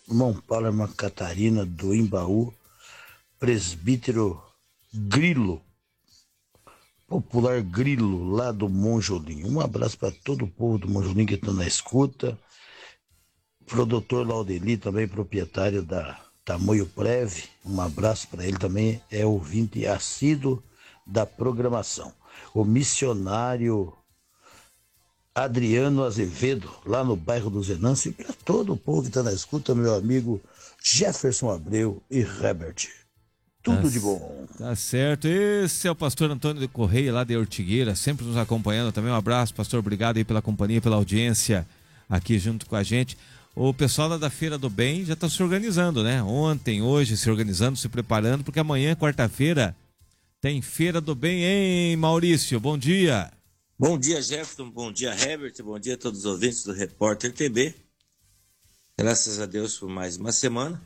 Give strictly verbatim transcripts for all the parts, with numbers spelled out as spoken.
irmão Paulo, irmã Catarina, do Imbaú, presbítero Grilo, popular Grilo, lá do Monjolim. Um abraço para todo o povo do Monjolim que está na escuta. Pro doutor Laudeli, também proprietário da Tamoio Prev, um abraço para ele também, é ouvinte assíduo da programação. O missionário Adriano Azevedo, lá no bairro do Zenâncio, e para todo o povo que está na escuta, meu amigo Jefferson Abreu e Herbert. Tudo tá, de bom. Tá certo. Esse é o pastor Antônio de Correia, lá de Ortigueira, sempre nos acompanhando também. Um abraço, pastor. Obrigado aí pela companhia, pela audiência aqui junto com a gente. O pessoal lá da Feira do Bem já está se organizando, né? Ontem, hoje, se organizando, se preparando, porque amanhã, quarta-feira, tem Feira do Bem, hein, Maurício? Bom dia. Bom dia, Jefferson. Bom dia, Herbert. Bom dia a todos os ouvintes do Repórter T B. Graças a Deus por mais uma semana.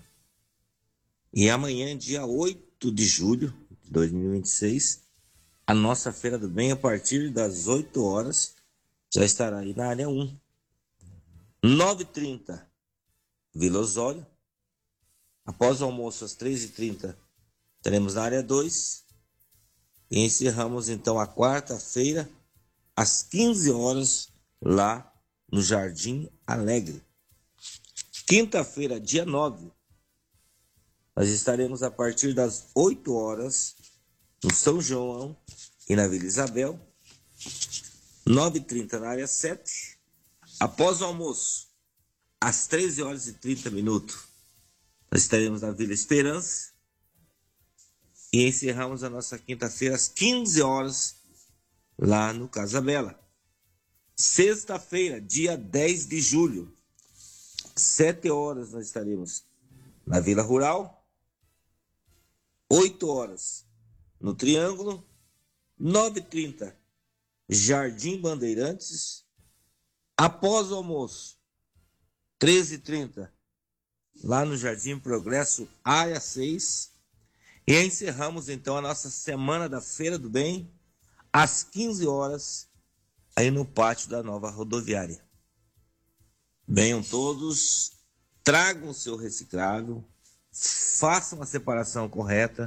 E amanhã, dia oito de julho de dois mil e vinte e seis, a nossa Feira do Bem, a partir das oito horas, já estará aí na área um. nove e trinta, Vila Osório. Após o almoço, às três e trinta, estaremos na área dois. E encerramos, então, a quarta-feira, às quinze horas, lá no Jardim Alegre. Quinta-feira, dia nove, nós estaremos a partir das oito horas no São João e na Vila Isabel. nove e trinta na área sete. Após o almoço, às treze horas e trinta minutos, nós estaremos na Vila Esperança. E encerramos a nossa quinta-feira às quinze horas, lá no Casa Bela. Sexta-feira, dia dez de julho, sete horas nós estaremos na Vila Rural. oito horas no Triângulo. nove e trinta, Jardim Bandeirantes. Após o almoço, treze e trinta, lá no Jardim Progresso, área seis. E encerramos então a nossa Semana da Feira do Bem, às quinze horas, aí no pátio da nova rodoviária. Venham todos, tragam o seu reciclável, façam a separação correta.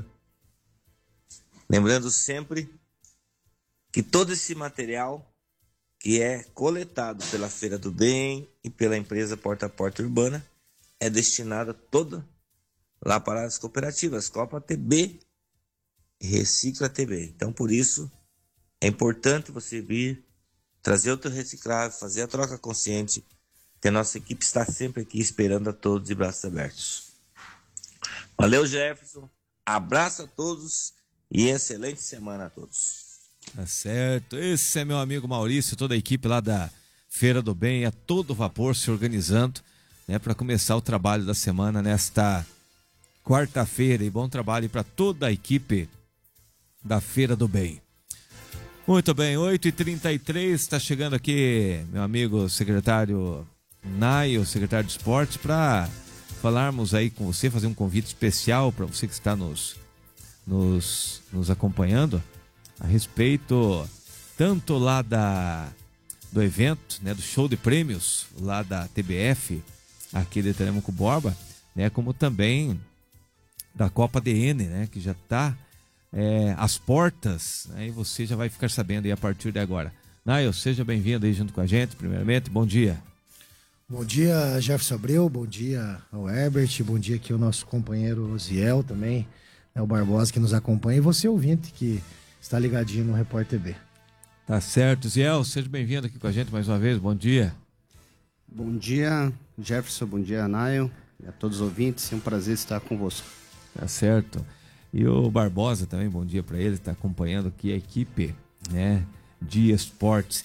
Lembrando sempre que todo esse material que é coletado pela Feira do Bem e pela empresa Porta a Porta Urbana é destinado toda lá para as cooperativas, Copa T B e Recicla T B. Então, por isso, é importante você vir, trazer o teu reciclável, fazer a troca consciente, que a nossa equipe está sempre aqui esperando a todos de braços abertos. Valeu, Jefferson. Abraço a todos e excelente semana a todos. Tá certo. Esse é meu amigo Maurício, toda a equipe lá da Feira do Bem, a todo vapor se organizando, né, para começar o trabalho da semana nesta quarta-feira. E bom trabalho para toda a equipe da Feira do Bem. Muito bem, oito e trinta e três, está chegando aqui meu amigo secretário Naio, secretário de Esportes, para falarmos aí com você, fazer um convite especial para você que está nos, nos, nos acompanhando a respeito tanto lá da, do evento, né, do show de prêmios lá da T B F, aqui de Telêmaco Borba, né, como também da Copa D N, né, que já está é, às portas, aí né, você já vai ficar sabendo aí a partir de agora. Nail, seja bem-vindo aí junto com a gente, primeiramente, bom dia. Bom dia, Jefferson Abreu, bom dia ao Herbert, bom dia aqui ao nosso companheiro Osiel também, né, o Barbosa que nos acompanha, e você ouvinte que está ligadinho no Repórter T V. Tá certo, Ziel, seja bem-vindo aqui com a gente mais uma vez, bom dia. Bom dia, Jefferson, bom dia, Nail, e a todos os ouvintes, é um prazer estar convosco. Tá certo. E o Barbosa também, bom dia para ele, está acompanhando aqui a equipe, né, de esportes.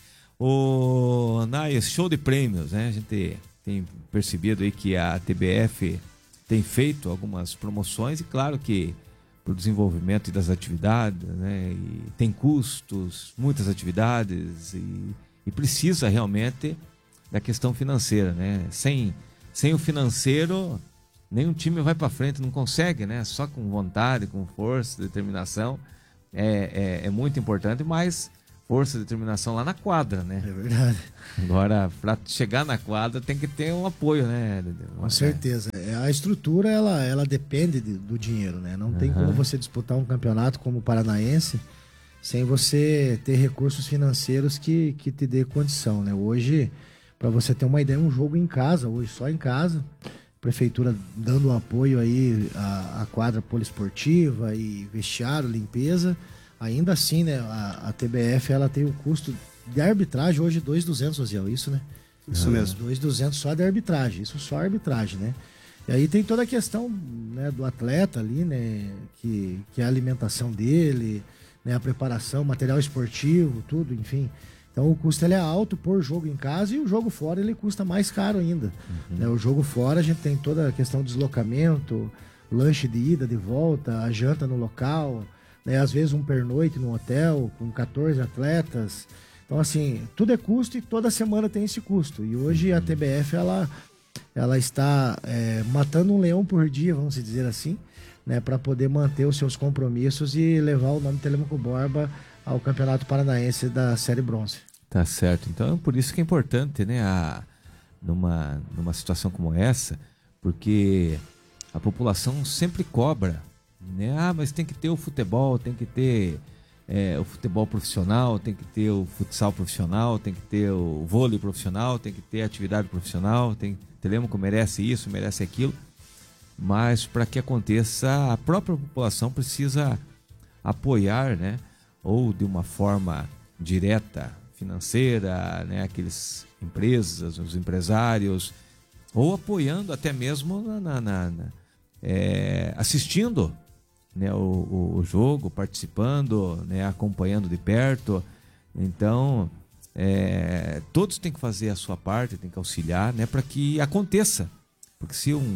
O Nail, show de prêmios, né, a gente tem percebido aí que a T B F tem feito algumas promoções e claro que para o desenvolvimento das atividades, né? E tem custos, muitas atividades e, e precisa realmente da questão financeira, né? Sem, sem o financeiro, nenhum time vai para frente, não consegue, né? Só com vontade, com força, determinação, é, é, é muito importante, mas força e determinação lá na quadra, né? É verdade. Agora, para chegar na quadra tem que ter um apoio, né? Com certeza. A estrutura, ela, ela depende de, do dinheiro, né? Não tem Uhum. como você disputar um campeonato como o Paranaense sem você ter recursos financeiros que, que te dê condição, né? Hoje, para você ter uma ideia, um jogo em casa, hoje só em casa, prefeitura dando um apoio aí à, à quadra poliesportiva e vestiário, limpeza, ainda assim, né, a, a T B F ela tem o custo de arbitragem hoje dois mil e duzentos, Osiel, isso, né? Isso mesmo. dois mil e duzentos só de arbitragem, isso só arbitragem, né? E aí tem toda a questão, né, do atleta ali, né, que, que é a alimentação dele, né, a preparação, material esportivo, tudo, enfim. Então o custo ele é alto por jogo em casa e o jogo fora ele custa mais caro ainda. Uhum. Né, o jogo fora a gente tem toda a questão do deslocamento, lanche de ida, de volta, a janta no local, né, às vezes um pernoite no hotel com quatorze atletas. Então assim, tudo é custo e toda semana tem esse custo. E hoje a T B F ela, ela está é, matando um leão por dia, vamos dizer assim, né, para poder manter os seus compromissos e levar o nome Telêmaco Borba ao Campeonato Paranaense da Série Bronze. Tá certo. Então, por isso que é importante, né, a, numa, numa situação como essa, porque a população sempre cobra, né? Ah, mas tem que ter o futebol, tem que ter é, o futebol profissional, tem que ter o futsal profissional, tem que ter o vôlei profissional, tem que ter atividade profissional, tem, Telêmaco merece isso, merece aquilo. Mas para que aconteça, a própria população precisa apoiar, né? Ou de uma forma direta, financeira, né? Aqueles empresas, os empresários, ou apoiando até mesmo na, na, na, na, é, assistindo, né? o, o, o jogo, participando, né? Acompanhando de perto. Então, é, todos têm que fazer a sua parte, têm que auxiliar, né? Para que aconteça. Porque se um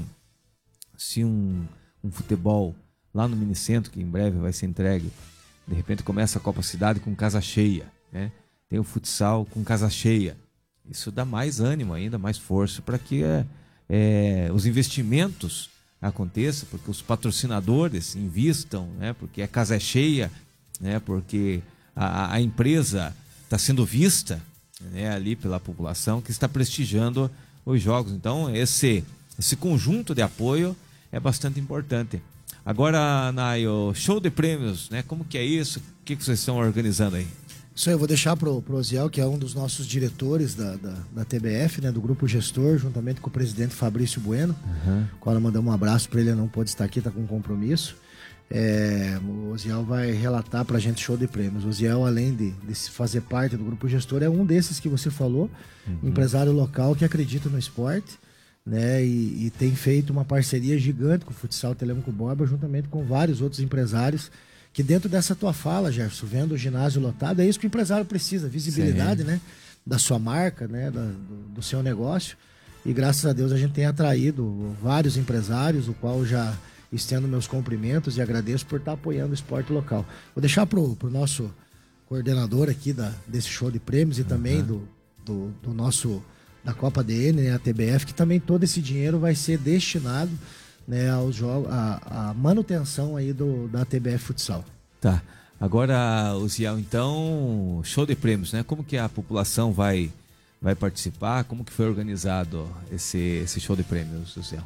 se um, um futebol lá no Minicentro, que em breve vai ser entregue, de repente começa a Copa Cidade com casa cheia, né? Tem o futsal com casa cheia. Isso dá mais ânimo ainda, mais força para que é, é, os investimentos aconteçam, porque os patrocinadores invistam, né? Porque a casa é cheia, né? Porque a, a empresa está sendo vista, né? Ali pela população que está prestigiando os jogos. Então, esse, esse conjunto de apoio é bastante importante. Agora, Naio, show de prêmios, né? Como que é isso? O que, que vocês estão organizando aí? Isso aí eu vou deixar pro, pro Osiel, que é um dos nossos diretores da, da, da T B F, né? Do grupo gestor, juntamente com o presidente Fabrício Bueno. Uhum. Qual mandamos um abraço para ele, ele não pôde estar aqui, está com compromisso. É, o Osiel vai relatar pra gente show de prêmios. O Osiel, além de, de fazer parte do grupo gestor, é um desses que você falou, uhum. empresário local que acredita no esporte, né, e, e tem feito uma parceria gigante com o Futsal Telêmaco Borba, juntamente com vários outros empresários, que dentro dessa tua fala, Jefferson, vendo o ginásio lotado, é isso que o empresário precisa, visibilidade, né, da sua marca, né, da, do, do seu negócio, e graças a Deus a gente tem atraído vários empresários, o qual já estendo meus cumprimentos e agradeço por estar apoiando o esporte local. Vou deixar pro, pro nosso coordenador aqui da, desse show de prêmios e uhum. também do, do, do nosso... da Copa D N, né, a T B F, que também todo esse dinheiro vai ser destinado, né, aos jogos, à, à manutenção aí do, da T B F Futsal. Tá. Agora, Osiel, então, show de prêmios, né? Como que a população vai, vai participar? Como que foi organizado esse, esse show de prêmios, Osiel?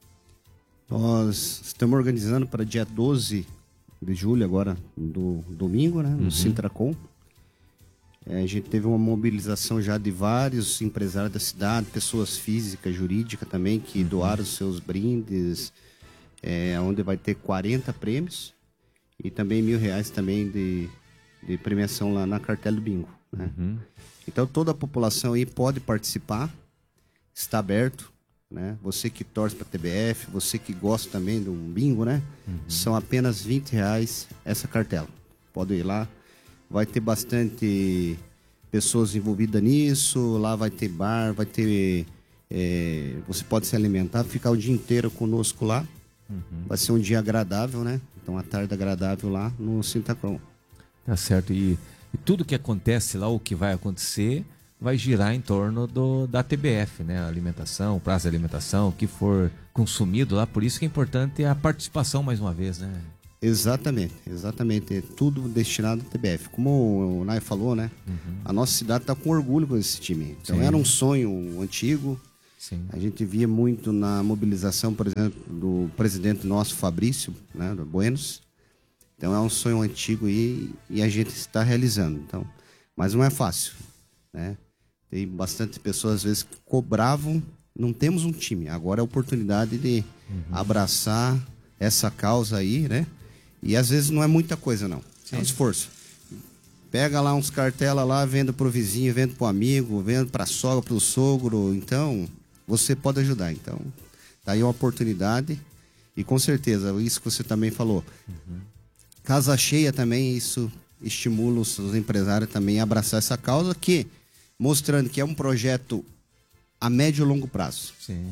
Nós estamos organizando para dia doze de julho, agora, do domingo, né, no uhum. Sintracom. É, a gente teve uma mobilização já de vários empresários da cidade, pessoas físicas, jurídicas também, que uhum. doaram os seus brindes, é, onde vai ter quarenta prêmios e também mil reais também de, de premiação lá na cartela do bingo. Né? Uhum. Então toda a população aí pode participar, está aberto, né? Você que torce para a T B F, você que gosta também do bingo, né? Uhum. São apenas vinte reais essa cartela. Pode ir lá. Vai ter bastante pessoas envolvidas nisso, lá vai ter bar, vai ter... É, você pode se alimentar, ficar o dia inteiro conosco lá. Uhum. Vai ser um dia agradável, né? Então, a tarde agradável lá no Sintracom. Tá certo. E, e tudo que acontece lá, o que vai acontecer, vai girar em torno do, da T B F, né? A alimentação, o prazo de alimentação, o que for consumido lá. Por isso que é importante a participação mais uma vez, né? Exatamente, exatamente. É tudo destinado à T B F. Como o Nai falou, né? Uhum. A nossa cidade está com orgulho com esse time. Então Sim. era um sonho antigo. Sim. A gente via muito na mobilização, por exemplo, do presidente nosso, Fabrício, né, do Buenos. Então é um sonho antigo e, e a gente está realizando. Então, mas não é fácil, né? Tem bastante pessoas às vezes que cobravam. Não temos um time. Agora é a oportunidade de uhum. abraçar essa causa aí, né? E às vezes não é muita coisa, não. Sim. É um esforço. Pega lá uns cartelas lá, vende pro vizinho, vende pro amigo, vende pra sogra, pro sogro. Então, você pode ajudar. Então, tá aí uma oportunidade. E com certeza, isso que você também falou. Uhum. Casa cheia também, isso estimula os, os empresários também a abraçar essa causa, que mostrando que é um projeto a médio e longo prazo. Sim,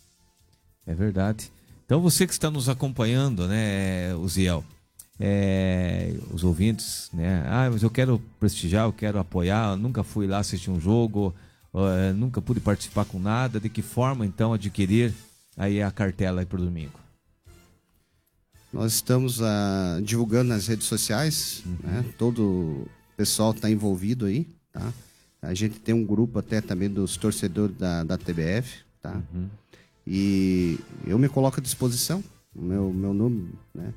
é verdade. Então você que está nos acompanhando, né, Uziel, é, os ouvintes, né, ah, mas eu quero prestigiar, eu quero apoiar, eu nunca fui lá assistir um jogo, uh, nunca pude participar com nada, de que forma então adquirir aí a cartela aí para o domingo? Nós estamos uh, divulgando nas redes sociais, uhum. né, todo o pessoal está envolvido aí, tá? A gente tem um grupo até também dos torcedores da, da T B F, tá? Uhum. E eu me coloco à disposição, o meu, meu número, né?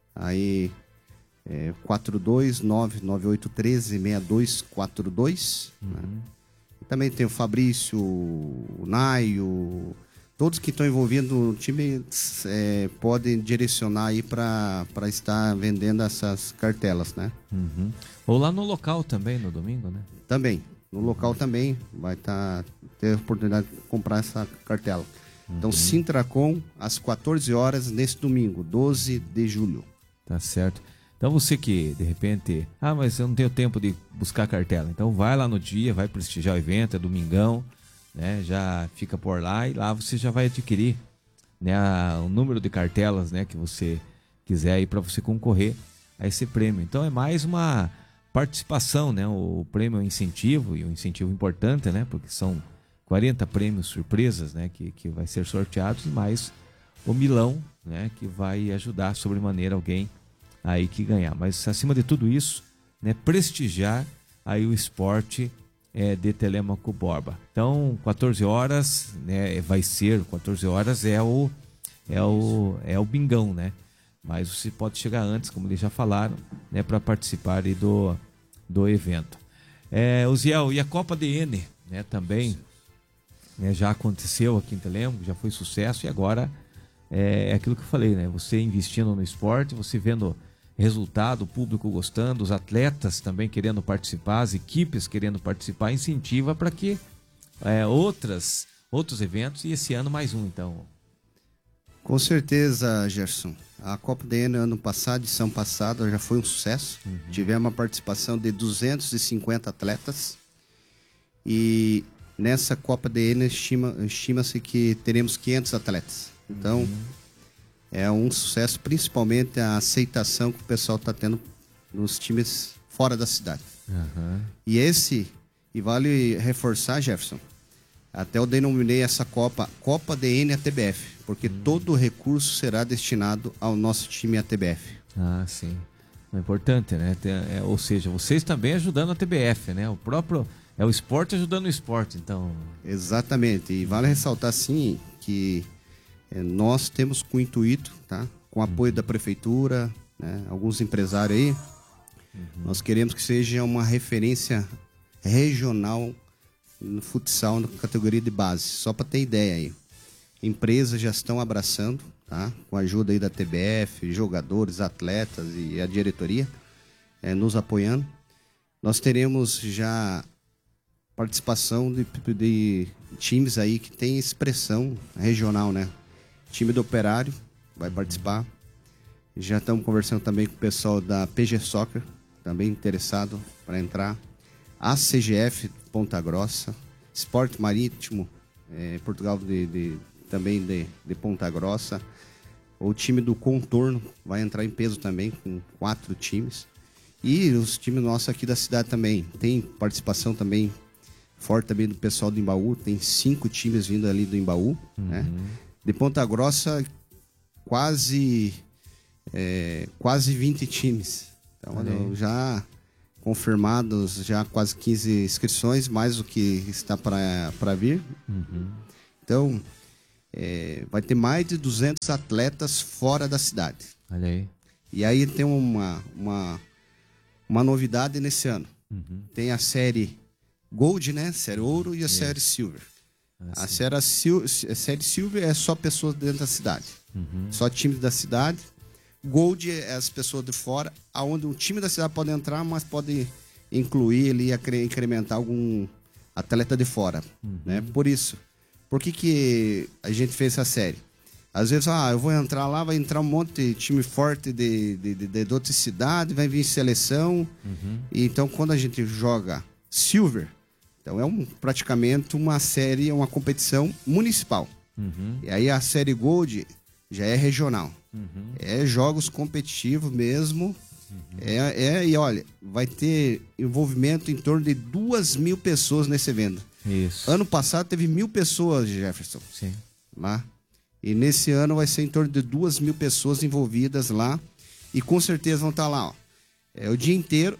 Aí é quatro dois nove nove oito um três seis dois quatro dois. Uhum. Né? Também tem o Fabrício, o Naio, todos que estão envolvidos no time é, podem direcionar aí para estar vendendo essas cartelas, né? Uhum. Ou lá no local também, no domingo, né? Também. No local também vai estar tá, ter a oportunidade de comprar essa cartela. Uhum. Então, Sintracom, às quatorze horas, nesse domingo, doze de julho. Tá certo. Então, você que, de repente... Ah, mas eu não tenho tempo de buscar cartela. Então, vai lá no dia, vai prestigiar o evento, é domingão, né? Já fica por lá e lá você já vai adquirir, né, a, o número de cartelas, né, que você quiser aí para você concorrer a esse prêmio. Então, é mais uma... participação, né? O prêmio é um incentivo, e um incentivo importante, né? Porque são quarenta prêmios surpresas, né? Que, que vai ser sorteados, mais o milão, né? Que vai ajudar sobremaneira alguém aí que ganhar. Mas acima de tudo isso, né? Prestigiar aí o esporte é, de Telêmaco Borba. Então, quatorze horas, né? Vai ser, quatorze horas é o, é o, é o bingão, né? Mas você pode chegar antes, como eles já falaram, né, para participar aí do, do evento. É, Uziel, e a Copa D N, né, também, né, já aconteceu aqui em Telêmaco, já foi sucesso, e agora é, é aquilo que eu falei, né? Você investindo no esporte, você vendo resultado, o público gostando, os atletas também querendo participar, as equipes querendo participar, incentiva para que é, outras, outros eventos, e esse ano mais um, então. Com certeza, Gerson. A Copa D N ano passado, edição passada, já foi um sucesso. Uhum. Tivemos uma participação de duzentos e cinquenta atletas. E nessa Copa D N estima, estima-se que teremos quinhentos atletas. Então, uhum. é um sucesso, principalmente a aceitação que o pessoal está tendo nos times fora da cidade. Uhum. E esse, e vale reforçar, Jefferson, até eu denominei essa Copa, Copa D N A T B F, porque hum. todo o recurso será destinado ao nosso time A T B F. Ah, sim. É importante, né? Tem, é, ou seja, vocês também ajudando a T B F, né? O próprio, é o esporte ajudando o esporte, então... Exatamente. E vale ressaltar, sim, que é, nós temos com o intuito, tá? Com o apoio hum. da prefeitura, né? Alguns empresários aí, uhum. nós queremos que seja uma referência regional no futsal, na categoria de base. Só para ter ideia aí. Empresas já estão abraçando, tá? Com a ajuda aí da T B F, jogadores, atletas e a diretoria é, nos apoiando. Nós teremos já participação de, de times aí que tem expressão regional, né? Time do Operário vai participar. Já estamos conversando também com o pessoal da P G Soccer, também interessado para entrar. A C G F Ponta Grossa, Esporte Marítimo, é, Portugal de, de, também de, de Ponta Grossa. O time do Contorno vai entrar em peso também, com quatro times. E os times nossos aqui da cidade também. Tem participação também forte também do pessoal do Embaú. Tem cinco times vindo ali do Embaú. Uhum. Né? De Ponta Grossa, quase é, quase vinte times. Então, Olha já confirmados, já quase quinze inscrições, mais o que está para vir. Uhum. Então, é, vai ter mais de duzentos atletas fora da cidade. Olha aí. E aí tem uma, uma, uma novidade nesse ano. Uhum. Tem a série Gold, né? Série Ouro e a Isso. série Silver. Ah, A sim. série, Sil- a série Silver é só pessoas dentro da cidade. Uhum. Só times da cidade. Gold é as pessoas de fora, aonde o time da cidade pode entrar, mas pode incluir ali, acre- incrementar algum atleta de fora. Né? Por isso, por que, que a gente fez essa série? Às vezes, ah, eu vou entrar lá, vai entrar um monte de time forte de, de, de, de, de outra cidade, vai vir seleção. Uhum. E então, quando a gente joga Silver, então é um, praticamente uma série, uma competição municipal. Uhum. E aí a série Gold já é regional. Uhum. É jogos competitivos mesmo. É, é, e olha, vai ter envolvimento em torno de duas mil pessoas nesse evento. Isso. Ano passado teve mil pessoas, Jefferson, Sim. lá. E nesse ano vai ser em torno de duas mil pessoas envolvidas lá. E com certeza vão estar lá, ó. É o dia inteiro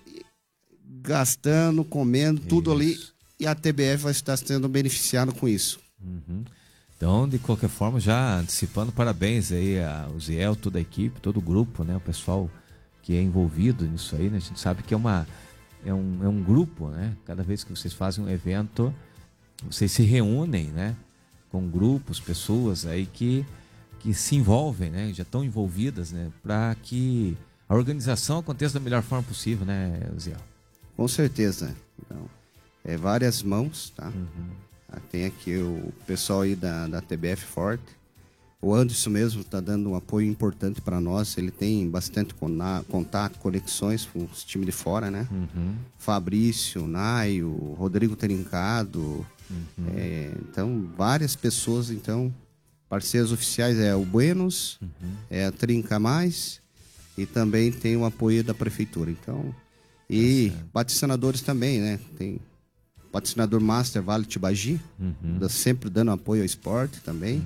gastando, comendo, tudo ali. Isso. E a T B F vai estar sendo beneficiada com isso. Uhum. Então, de qualquer forma, já antecipando, parabéns aí ao Ziel, toda a equipe, todo o grupo, né? O pessoal que é envolvido nisso aí, né? A gente sabe que é, uma, é, um, é um grupo, né? Cada vez que vocês fazem um evento, vocês se reúnem, né? Com grupos, pessoas aí que, que se envolvem, né? Já estão envolvidas, né? Para que a organização aconteça da melhor forma possível, né, Ziel? Com certeza. Então, é várias mãos, tá? Uhum. Ah, tem aqui o pessoal aí da, da T B F Forte. O Anderson mesmo está dando um apoio importante para nós. Ele tem bastante cona- contato, conexões com os times de fora, né? Uhum. Fabrício, Naio, Rodrigo Trincado. Uhum. É, então, várias pessoas, então, parceiros oficiais é o Buenos, Uhum. é a Trinca Mais e também tem o apoio da prefeitura. Então, e patrocinadores também, né? Tem patrocinador Master Vale Tibagi, Uhum. da- sempre dando apoio ao esporte também.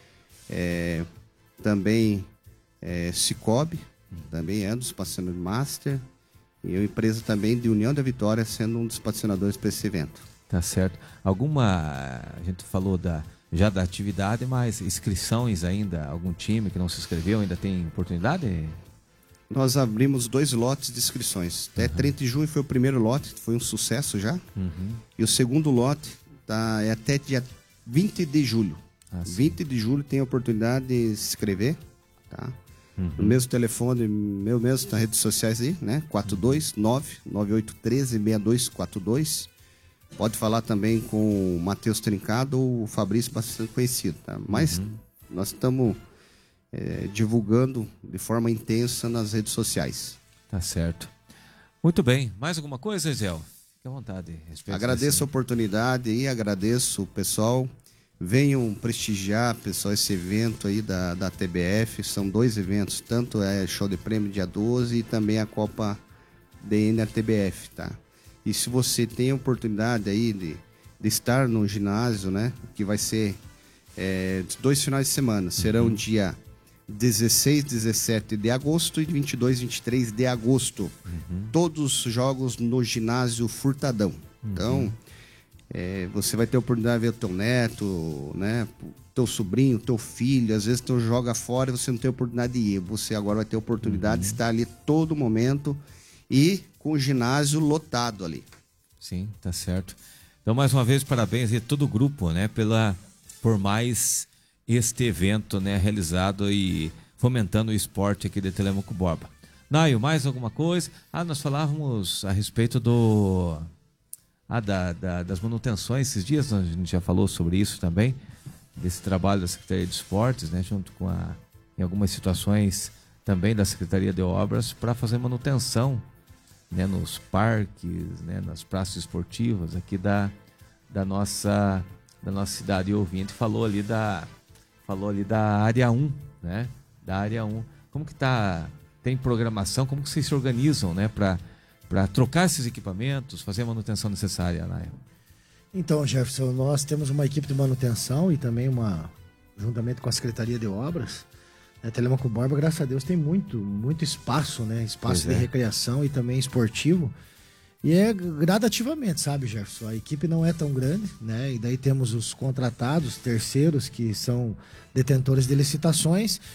É, também é, Cicobi, também é um dos patrocinadores Master. E a empresa também de União da Vitória sendo um dos patrocinadores para esse evento. Tá certo. Alguma, a gente falou da, já da atividade, mas inscrições ainda, algum time que não se inscreveu ainda tem oportunidade? Nós abrimos dois lotes de inscrições. Até trinta de junho foi o primeiro lote, foi um sucesso já. Uhum. E o segundo lote tá, é até dia vinte de julho. Ah, sim. vinte de julho tem a oportunidade de se inscrever, tá? Uhum. No mesmo telefone, meu mesmo, nas redes sociais aí, né? quatro dois nove nove oito um três seis dois quatro dois. Pode falar também com o Matheus Trincado ou o Fabrício, bastante conhecido, tá? Mas Uhum. nós estamos é, divulgando de forma intensa nas redes sociais. Tá certo. Muito bem. Mais alguma coisa, Ezel? Fique à vontade. a respeito Agradeço a desse- oportunidade e agradeço o pessoal. Venham prestigiar, pessoal, esse evento aí da, da T B F. São dois eventos, tanto é show de prêmio dia doze e também a Copa D N A T B F, tá? E se você tem a oportunidade aí de, de estar no ginásio, né? Que vai ser é, dois finais de semana. Serão dia dezesseis, dezessete de agosto e vinte e dois, vinte e três de agosto. Todos os jogos no ginásio Furtadão. Então, é, você vai ter a oportunidade de ver o teu neto, né? Teu sobrinho, teu filho. Às vezes tu joga fora e você não tem a oportunidade de ir. Você agora vai ter a oportunidade de estar ali todo momento e com o ginásio lotado ali. Sim, tá certo. Então, mais uma vez, parabéns a todo o grupo, né, pela, por mais este evento, né, realizado e fomentando o esporte aqui de Telemaco Borba. Naio, mais alguma coisa? Ah, nós falávamos a respeito do... Ah, da, da, das manutenções esses dias, a gente já falou sobre isso também, desse trabalho da Secretaria de Esportes, né, junto com a, em algumas situações também da Secretaria de Obras, para fazer manutenção, né, nos parques, né, nas praças esportivas aqui da, da, nossa, da nossa cidade. E o ouvinte falou ali da, falou ali da área um, né, da área um. Como que tá, tem programação, como que vocês se organizam, né, para para trocar esses equipamentos, fazer a manutenção necessária, né? Então, Jefferson, nós temos uma equipe de manutenção e também uma, juntamente com a Secretaria de Obras, A Telêmaco Borba, graças a Deus, tem muito, muito espaço, né? Espaço Pois de é. recreação e também esportivo. E é gradativamente, sabe, Jefferson? A equipe não é tão grande, né? E daí temos os contratados, terceiros, que são detentores de licitações,